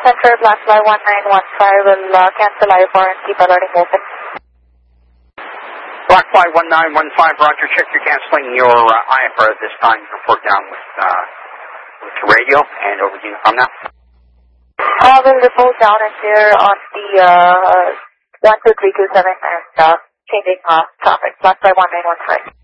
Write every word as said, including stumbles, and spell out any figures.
Center, Black Fly one nine one five will uh, cancel I four and keep alerting open. Black Fly one nine one five, roger, check you're canceling your uh, I F R at this time. Report down with, uh, with the radio and over to you from now. I will report down and here on the uh, one two three two seven and uh, changing uh, traffic, Black Fly one nine one five.